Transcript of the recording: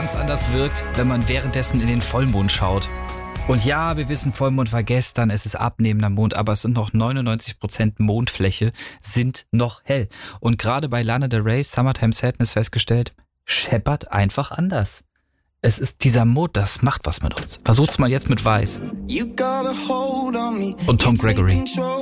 ganz anders wirkt, wenn man währenddessen in den Vollmond schaut. Und ja, wir wissen, Vollmond war gestern, es ist abnehmender Mond, aber es sind noch 99% Mondfläche, sind noch hell. Und gerade bei Lana Del Rey, Summertime Sadness festgestellt, scheppert einfach anders. Es ist dieser Mond, das macht was mit uns. Versucht's mal jetzt mit Weiß. Und Tom Gregory.